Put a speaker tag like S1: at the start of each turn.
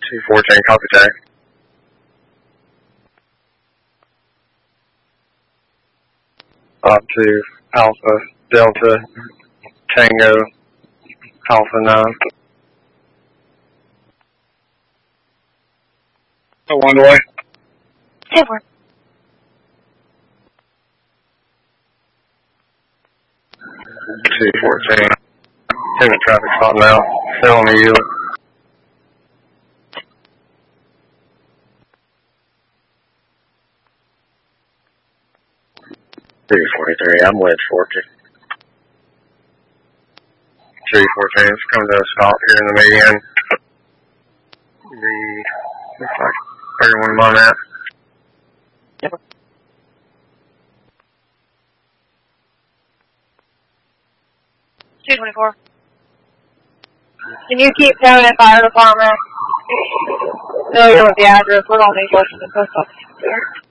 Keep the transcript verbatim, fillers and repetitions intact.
S1: two fourteen, copy that. Up to Alpha, Delta, Tango, Alpha nine. Oh, one way.
S2: Over.
S1: two fourteen. In the traffic stop now. Still on the yield. three forty-three, I'm with forty. three fourteen, it's coming to a stop here in the median. The, looks like thirty-one I'm on that.
S2: Over. two twenty-four. Can you keep telling the fire department? No, you're with the address. We're on the post office.